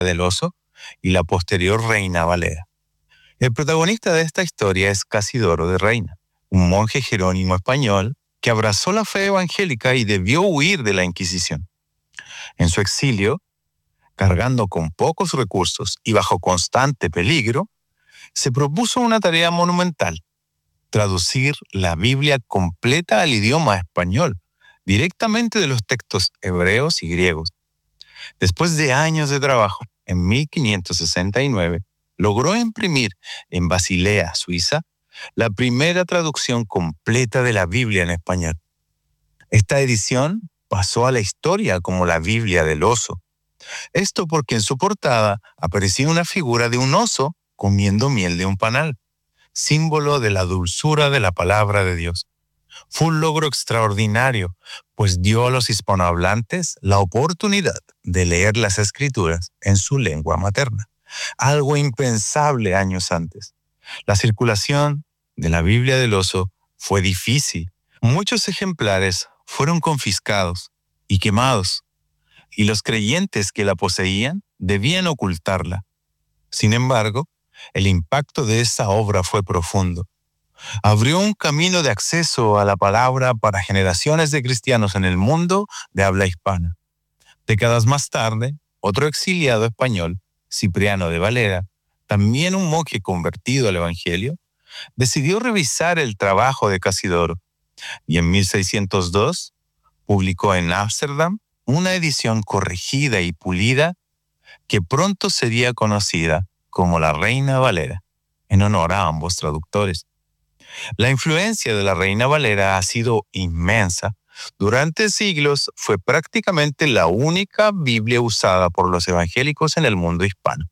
del Oso y la posterior Reina Valera. El protagonista de esta historia es Casidoro de Reina, un monje jerónimo español que abrazó la fe evangélica y debió huir de la Inquisición. En su exilio, cargando con pocos recursos y bajo constante peligro, se propuso una tarea monumental: traducir la Biblia completa al idioma español, directamente de los textos hebreos y griegos. Después de años de trabajo, en 1569, logró imprimir en Basilea, Suiza, la primera traducción completa de la Biblia en español. Esta edición pasó a la historia como la Biblia del Oso. Esto porque en su portada aparecía una figura de un oso comiendo miel de un panal, símbolo de la dulzura de la palabra de Dios. Fue un logro extraordinario, pues dio a los hispanohablantes la oportunidad de leer las Escrituras en su lengua materna, algo impensable años antes. La circulación de la Biblia del Oso fue difícil. Muchos ejemplares fueron confiscados y quemados, y los creyentes que la poseían debían ocultarla. Sin embargo, el impacto de esa obra fue profundo. Abrió un camino de acceso a la palabra para generaciones de cristianos en el mundo de habla hispana. Décadas más tarde, otro exiliado español, Cipriano de Valera, también un monje convertido al Evangelio, decidió revisar el trabajo de Casidoro y en 1602 publicó en Ámsterdam una edición corregida y pulida que pronto sería conocida como la Reina Valera, en honor a ambos traductores. La influencia de la Reina Valera ha sido inmensa. Durante siglos fue prácticamente la única Biblia usada por los evangélicos en el mundo hispano.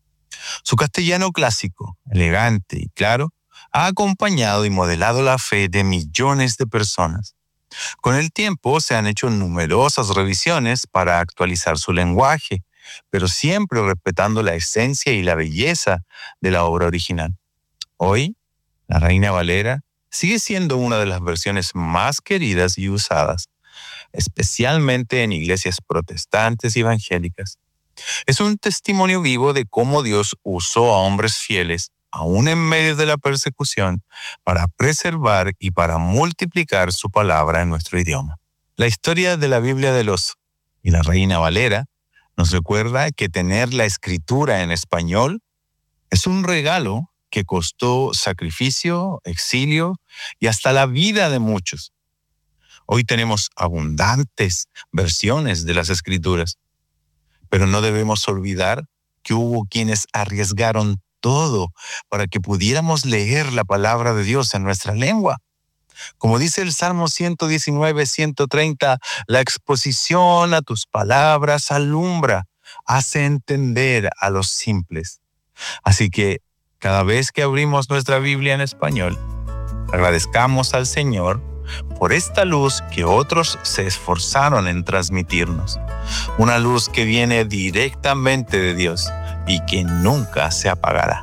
Su castellano clásico, elegante y claro, ha acompañado y modelado la fe de millones de personas. Con el tiempo se han hecho numerosas revisiones para actualizar su lenguaje, pero siempre respetando la esencia y la belleza de la obra original. Hoy, la Reina Valera sigue siendo una de las versiones más queridas y usadas, especialmente en iglesias protestantes y evangélicas. Es un testimonio vivo de cómo Dios usó a hombres fieles, aún en medio de la persecución, para preservar y para multiplicar su palabra en nuestro idioma. La historia de la Biblia del Oso y la Reina Valera nos recuerda que tener la escritura en español es un regalo que costó sacrificio, exilio y hasta la vida de muchos. Hoy tenemos abundantes versiones de las Escrituras, pero no debemos olvidar que hubo quienes arriesgaron todo para que pudiéramos leer la palabra de Dios en nuestra lengua. Como dice el Salmo 119, 130, la exposición a tus palabras alumbra, hace entender a los simples. Así que cada vez que abrimos nuestra Biblia en español, agradezcamos al Señor por esta luz que otros se esforzaron en transmitirnos. Una luz que viene directamente de Dios y que nunca se apagará.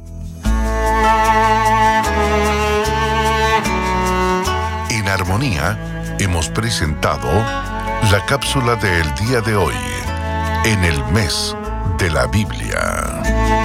En Armonía hemos presentado la cápsula del día de hoy, en el mes de la Biblia.